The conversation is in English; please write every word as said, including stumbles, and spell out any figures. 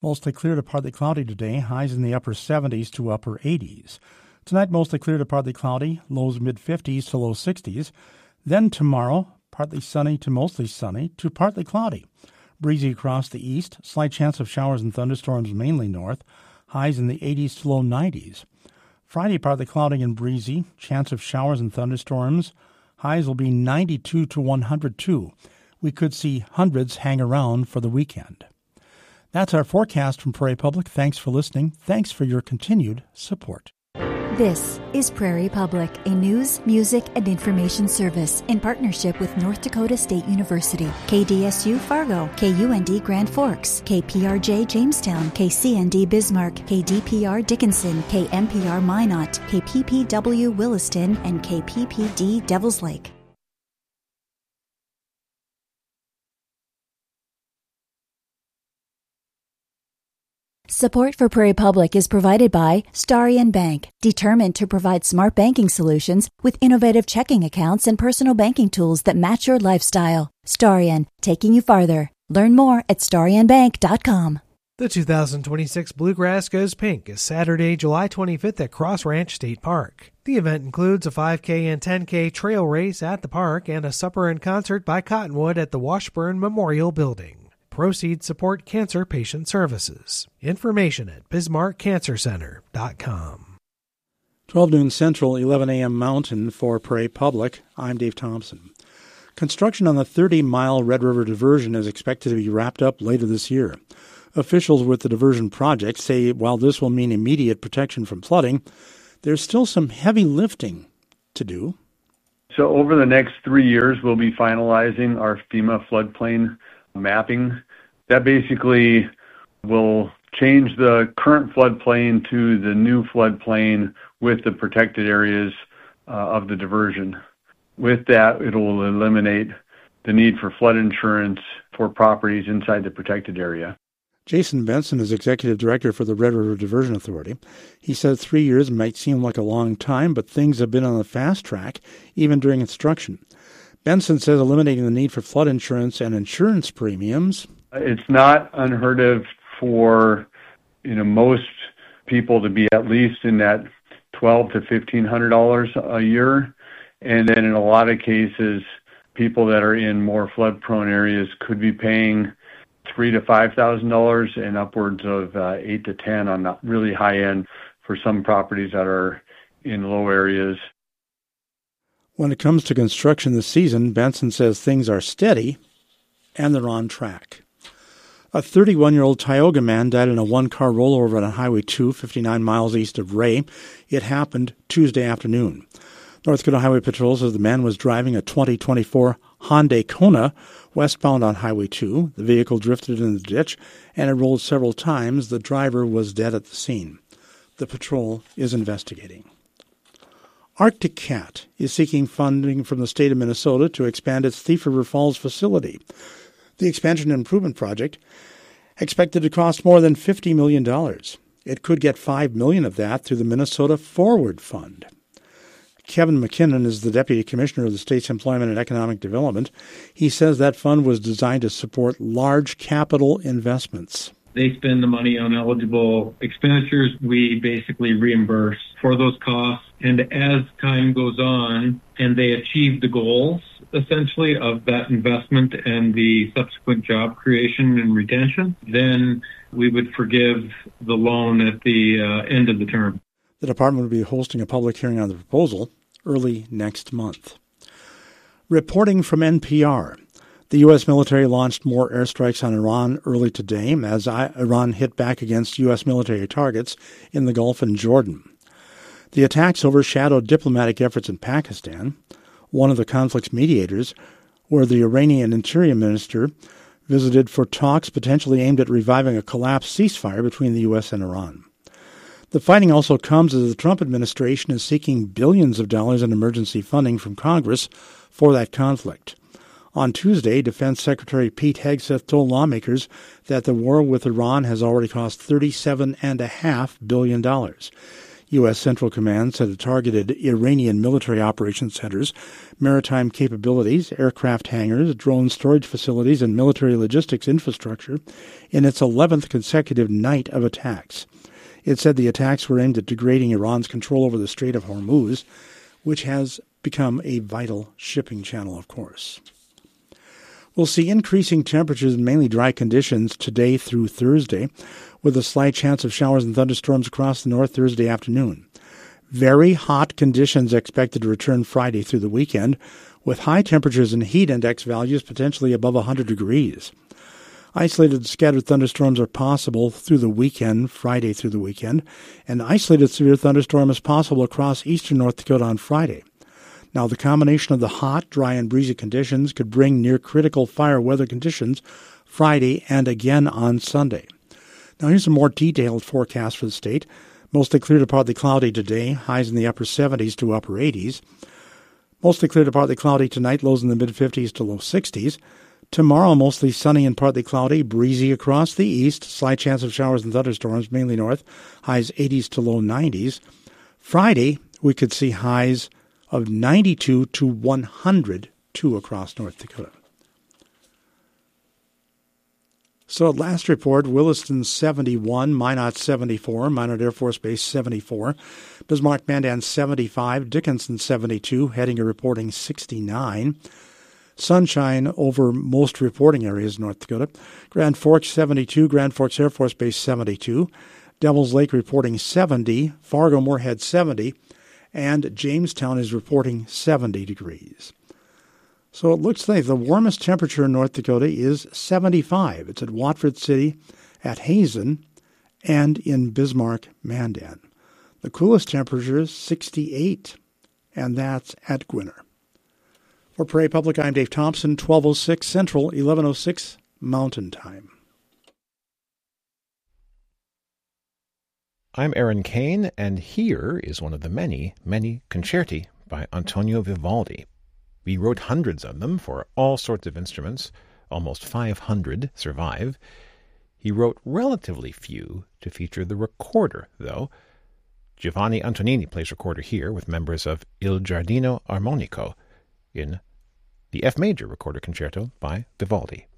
Mostly clear to partly cloudy today, highs in the upper seventies to upper eighties. Tonight, mostly clear to partly cloudy, lows mid-fifties to low sixties. Then tomorrow, partly sunny to mostly sunny to partly cloudy. Breezy across the east, slight chance of showers and thunderstorms mainly north, highs in the eighties to low nineties. Friday, partly cloudy and breezy, chance of showers and thunderstorms. Highs will be ninety-two to one hundred two. We could see hundreds hang around for the weekend. That's our forecast from Prairie Public. Thanks for listening. Thanks for your continued support. This is Prairie Public, a news, music, and information service in partnership with North Dakota State University, K D S U Fargo, K U N D Grand Forks, K P R J Jamestown, K C N D Bismarck, K D P R Dickinson, K M P R Minot, K P P W Williston, and K P P D Devils Lake. Support for Prairie Public is provided by Starion Bank, determined to provide smart banking solutions with innovative checking accounts and personal banking tools that match your lifestyle. Starion, taking you farther. Learn more at starion bank dot com. The two thousand twenty-six Bluegrass Goes Pink is Saturday, July twenty-fifth at Cross Ranch State Park. The event includes a five K and ten K trail race at the park and a supper and concert by Cottonwood at the Washburn Memorial Building. Proceeds support cancer patient services. Information at bismarck cancer center dot com. twelve noon Central, eleven a.m. Mountain for Prairie Public. I'm Dave Thompson. Construction on the thirty-mile Red River diversion is expected to be wrapped up later this year. Officials with the diversion project say while this will mean immediate protection from flooding, there's still some heavy lifting to do. So over the next three years, we'll be finalizing our FEMA floodplain mapping. That basically will change the current floodplain to the new floodplain with the protected areas uh, of the diversion. With that, it will eliminate the need for flood insurance for properties inside the protected area. Jason Benson is Executive Director for the Red River Diversion Authority. He said three years might seem like a long time, but things have been on the fast track, even during construction. Benson says eliminating the need for flood insurance and insurance premiums. It's not unheard of for, you know, most people to be at least in that twelve to fifteen hundred dollars a year, and then in a lot of cases, people that are in more flood-prone areas could be paying three to five thousand dollars and upwards of uh, eight to ten on the really high end for some properties that are in low areas. When it comes to construction this season, Benson says things are steady and they're on track. A thirty-one-year-old Tioga man died in a one-car rollover on Highway two, fifty-nine miles east of Ray. It happened Tuesday afternoon. North Dakota Highway Patrol says the man was driving a twenty twenty-four Hyundai Kona westbound on Highway two. The vehicle drifted in the ditch and it rolled several times. The driver was dead at the scene. The patrol is investigating. Arctic Cat is seeking funding from the state of Minnesota to expand its Thief River Falls facility. The expansion and improvement project expected to cost more than fifty million dollars. It could get five million dollars of that through the Minnesota Forward Fund. Kevin McKinnon is the Deputy Commissioner of the state's Employment and Economic Development. He says that fund was designed to support large capital investments. They spend the money on eligible expenditures. We basically reimburse for those costs. And as time goes on and they achieve the goals, essentially, of that investment and the subsequent job creation and retention, then we would forgive the loan at the uh, end of the term. The department will be hosting a public hearing on the proposal early next month. Reporting from N P R. The U S military launched more airstrikes on Iran early today as Iran hit back against U S military targets in the Gulf and Jordan. The attacks overshadowed diplomatic efforts in Pakistan. One of the conflict's mediators, where the Iranian Interior Minister visited for talks potentially aimed at reviving a collapsed ceasefire between the U S and Iran. The fighting also comes as the Trump administration is seeking billions of dollars in emergency funding from Congress for that conflict. On Tuesday, Defense Secretary Pete Hegseth told lawmakers that the war with Iran has already cost thirty-seven point five billion dollars. U S. Central Command said it targeted Iranian military operations centers, maritime capabilities, aircraft hangars, drone storage facilities, and military logistics infrastructure in its eleventh consecutive night of attacks. It said the attacks were aimed at degrading Iran's control over the Strait of Hormuz, which has become a vital shipping channel, of course. We'll see increasing temperatures and mainly dry conditions today through Thursday, with a slight chance of showers and thunderstorms across the north Thursday afternoon. Very hot conditions expected to return Friday through the weekend, with high temperatures and heat index values potentially above one hundred degrees. Isolated scattered thunderstorms are possible through the weekend, Friday through the weekend, and isolated severe thunderstorm is possible across eastern North Dakota on Friday. Now, the combination of the hot, dry, and breezy conditions could bring near-critical fire weather conditions Friday and again on Sunday. Now, here's a more detailed forecast for the state. Mostly clear to partly cloudy today, highs in the upper seventies to upper eighties. Mostly clear to partly cloudy tonight, lows in the mid-fifties to low sixties. Tomorrow, mostly sunny and partly cloudy, breezy across the east, slight chance of showers and thunderstorms, mainly north, highs eighties to low nineties. Friday, we could see highs of ninety-two to one hundred two across North Dakota. So at last report, Williston seventy-one, Minot seventy-four, Minot Air Force Base seventy-four, Bismarck Mandan seventy-five, Dickinson seventy-two, Hettinger reporting sixty-nine. Sunshine over most reporting areas in North Dakota. Grand Forks seventy-two, Grand Forks Air Force Base seventy-two, Devil's Lake reporting seventy, Fargo Moorhead seventy, and Jamestown is reporting seventy degrees. So it looks like the warmest temperature in North Dakota is seventy-five. It's at Watford City, at Hazen, and in Bismarck, Mandan. The coolest temperature is sixty-eight, and that's at Gwinner. For Prairie Public, I'm Dave Thompson, twelve oh six Central, eleven oh six Mountain Time. I'm Aaron Kane, and here is one of the many, many concerti by Antonio Vivaldi. He wrote hundreds of them for all sorts of instruments. Almost five hundred survive. He wrote relatively few to feature the recorder, though. Giovanni Antonini plays recorder here with members of Il Giardino Armonico in the F major recorder concerto by Vivaldi.